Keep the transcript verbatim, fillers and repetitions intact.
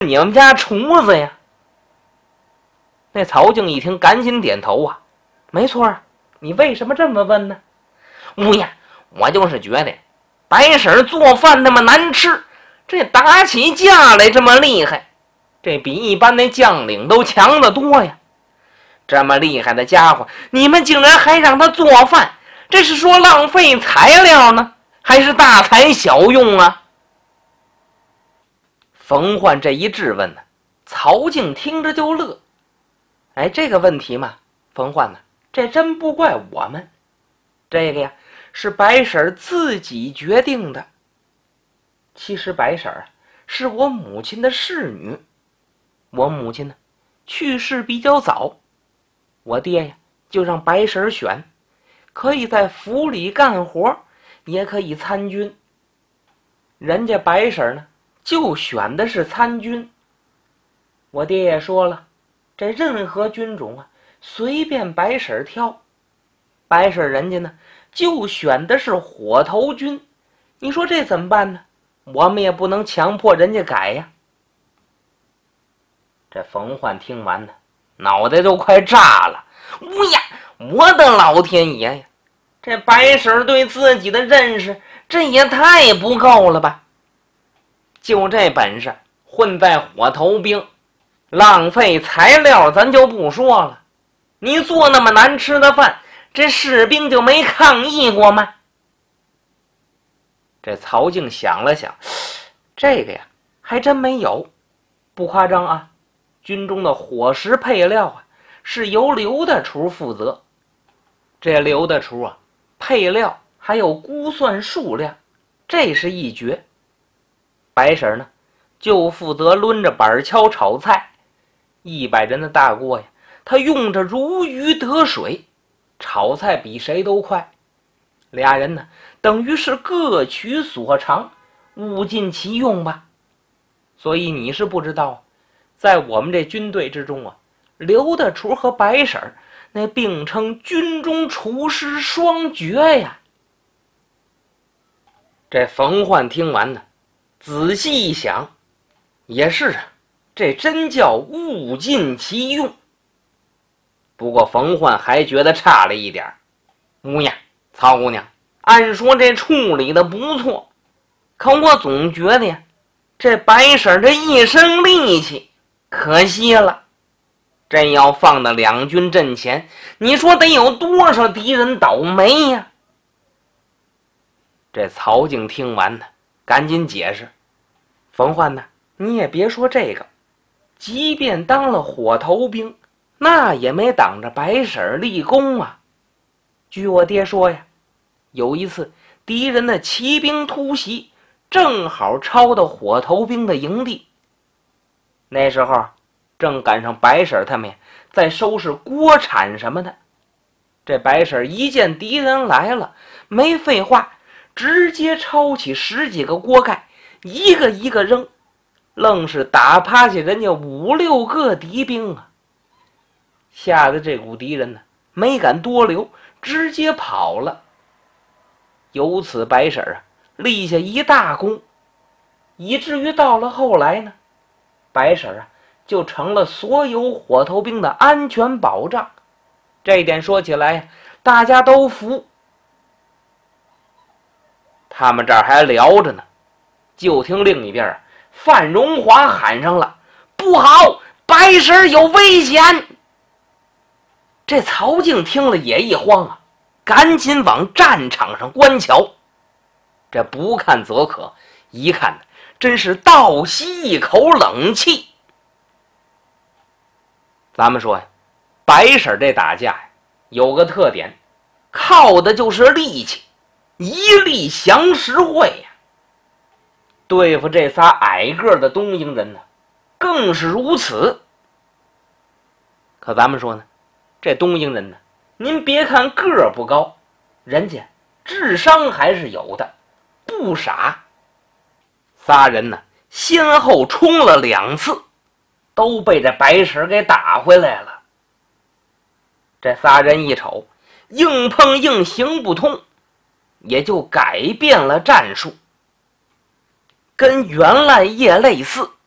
你们家厨子呀？那曹静一听，赶紧点头啊，没错啊，你为什么这么问呢？乌呀，我就是觉得白婶做饭那么难吃，这打起架来这么厉害，这比一般那将领都强得多呀。这么厉害的家伙，你们竟然还让他做饭，这是说浪费材料呢，还是大材小用啊？冯焕这一质问呢，曹静听着就乐。哎，这个问题嘛，冯焕呢，这真不怪我们，这个呀是白婶自己决定的。其实白婶啊是我母亲的侍女，我母亲呢去世比较早，我爹呀就让白婶选，可以在府里干活，也可以参军。人家白婶呢就选的是参军。我爹也说了，这任何军种啊随便白婶挑，白婶人家呢就选的是火头军，你说这怎么办呢？我们也不能强迫人家改呀。这冯焕听完呢，脑袋都快炸了。乌呀，我的老天爷呀，这白婶对自己的认识这也太不够了吧。就这本事，混在火头兵，浪费材料咱就不说了，你做那么难吃的饭，这士兵就没抗议过吗？这曹静想了想，这个呀还真没有，不夸张啊，军中的伙食配料啊是由刘大厨负责。这刘大厨啊配料还有估算数量，这是一绝。白婶呢就负责抡着板锹炒菜，一百人的大锅呀，他用着如鱼得水，炒菜比谁都快。俩人呢等于是各取所长，物尽其用吧。所以你是不知道，在我们这军队之中啊，刘大厨和白婶那并称军中厨师双绝呀。这冯焕听完呢，仔细一想，也是啊，这真叫物尽其用。不过冯焕还觉得差了一点。姑娘，曹姑娘，按说这处理的不错，可我总觉得呀，这白婶这一身力气可惜了。真要放到两军阵前，你说得有多少敌人倒霉呀？这曹静听完呢，赶紧解释，冯焕呢，你也别说这个，即便当了火头兵，那也没挡着白婶立功啊。据我爹说呀，有一次敌人的骑兵突袭，正好抄到火头兵的营地，那时候正赶上白婶他们在收拾锅铲什么的。这白婶一见敌人来了，没废话，直接抄起十几个锅盖，一个一个扔，愣是打趴下人家五六个敌兵啊！吓得这股敌人呢没敢多留，直接跑了。由此白婶啊立下一大功，以至于到了后来呢，白婶啊就成了所有火头兵的安全保障。这一点说起来大家都服。他们这儿还聊着呢，就听另一边啊范荣华喊上了：“不好，白婶有危险！”这曹静听了也一慌啊，赶紧往战场上观瞧。这不看则可，一看真是倒吸一口冷气。咱们说呀，白婶这打架呀有个特点，靠的就是力气，一力降十会呀。对付这仨矮个的东营人呢，更是如此。可咱们说呢，这东营人呢，您别看个儿不高，人家智商还是有的，不傻。仨人呢，先后冲了两次，都被这白婶给打回来了。这仨人一瞅，硬碰硬行不通，也就改变了战术，跟原来也类似。